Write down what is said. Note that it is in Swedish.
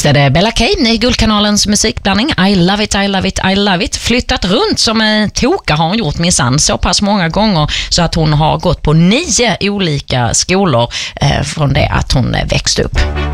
Visst är det Bella Kane i Guldkanalens musikblandning. I love it, I love it, I love it. Flyttat runt som en toka har hon gjort minsann så pass många gånger så att hon har gått på 9 olika skolor från det att hon växte upp.